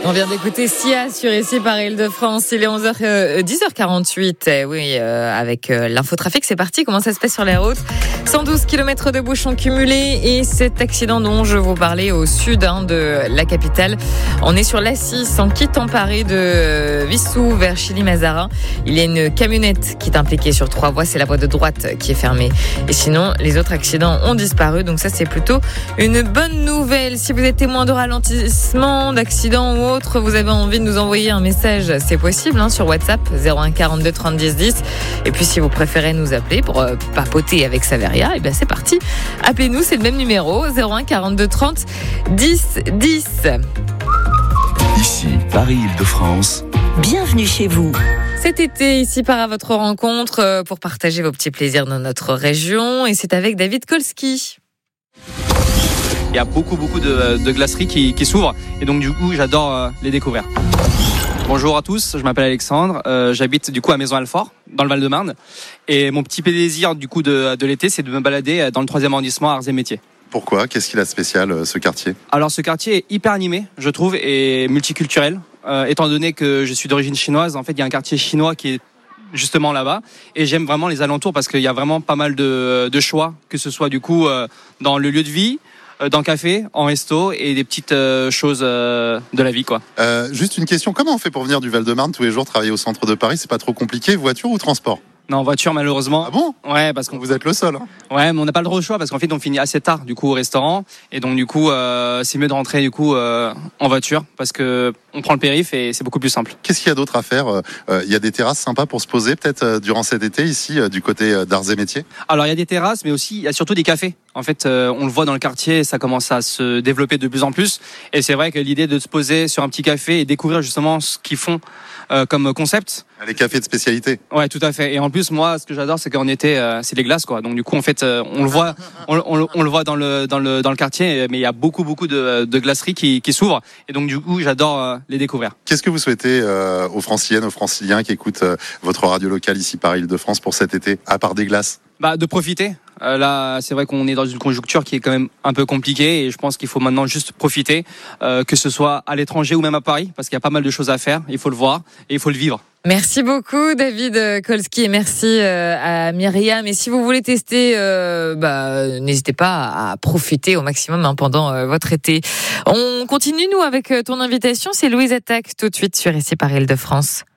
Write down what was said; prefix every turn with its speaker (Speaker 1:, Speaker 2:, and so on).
Speaker 1: On vient d'écouter Sia sur ici par Île-de-France. Il est 10h48. Oui, avec l'infotrafic, c'est parti. Comment ça se passe sur les routes ? 112 km de bouchons cumulés et cet accident dont je vous parlais au sud de la capitale. On est sur l'A6 en quittant Paris de Vissou vers Chilly-Mazarin. Il y a une camionnette qui est impliquée sur 3 voies. C'est la voie de droite qui est fermée. Et sinon, les autres accidents ont disparu. Donc ça, c'est plutôt une bonne nouvelle. Si vous êtes témoin de ralentissement, d'accident ou autre, vous avez envie de nous envoyer un message, c'est possible sur WhatsApp 01 42 30 10 10. Et puis si vous préférez nous appeler pour papoter avec Saveria, et bien c'est parti. Appelez-nous, c'est le même numéro 01 42 30 10 10.
Speaker 2: Ici Paris-Île-de-France.
Speaker 3: Bienvenue chez vous.
Speaker 1: Cet été, ici part à votre rencontre pour partager vos petits plaisirs dans notre région. Et c'est avec David Kolski.
Speaker 4: Il y a beaucoup de glaceries qui s'ouvrent et donc du coup j'adore les découvrir. Bonjour à tous, je m'appelle Alexandre, j'habite du coup à Maisons-Alfort dans le Val-de-Marne et mon petit plaisir du coup de l'été, c'est de me balader dans le 3e arrondissement Arts et Métiers.
Speaker 5: Pourquoi ? Qu'est-ce qu'il a de spécial ce quartier ?
Speaker 4: Alors ce quartier est hyper animé, je trouve, et multiculturel. Étant donné que je suis d'origine chinoise, en fait il y a un quartier chinois qui est justement là-bas et j'aime vraiment les alentours parce qu'il y a vraiment pas mal de choix, que ce soit du coup dans le lieu de vie, dans le café, en resto et des petites choses de la vie quoi.
Speaker 5: Juste une question, comment on fait pour venir du Val-de-Marne tous les jours travailler au centre de Paris ? C'est pas trop compliqué, voiture ou transport ?
Speaker 4: Non, en voiture malheureusement.
Speaker 5: Ah bon ?
Speaker 4: Ouais, parce qu'on
Speaker 5: Vous êtes le seul.
Speaker 4: Ouais, mais on n'a pas le droit au choix parce qu'en fait on finit assez tard du coup au restaurant et donc du coup c'est mieux de rentrer du coup en voiture parce que on prend le périph et c'est beaucoup plus simple.
Speaker 5: Qu'est-ce qu'il y a d'autre à faire ? Il y a des terrasses sympas pour se poser peut-être durant cet été ici du côté d'Arts et Métiers ?
Speaker 4: Alors il y a des terrasses mais aussi il y a surtout des cafés. En fait on le voit dans le quartier, ça commence à se développer de plus en plus et c'est vrai que l'idée de se poser sur un petit café et découvrir justement ce qu'ils font comme concept.
Speaker 5: Les cafés de spécialité.
Speaker 4: Ouais, tout à fait. Et en plus, moi, ce que j'adore, c'est qu'en été, c'est les glaces, quoi. Donc du coup, en fait, on le voit, on le voit dans le quartier, mais il y a beaucoup de glaceries qui s'ouvrent. Et donc du coup, j'adore les découvrir.
Speaker 5: Qu'est-ce que vous souhaitez aux Franciliennes, aux Franciliens qui écoutent votre radio locale ici par Île-de-France pour cet été, à part des glaces ?
Speaker 4: De profiter. Là, c'est vrai qu'on est dans une conjoncture qui est quand même un peu compliquée et je pense qu'il faut maintenant juste profiter, que ce soit à l'étranger ou même à Paris, parce qu'il y a pas mal de choses à faire. Il faut le voir et il faut le vivre.
Speaker 1: Merci beaucoup David Kolski et merci à Myriam. Et si vous voulez tester, n'hésitez pas à profiter au maximum pendant votre été. On continue nous avec ton invitation, c'est Louise Attaque tout de suite sur ici par Île-de-France.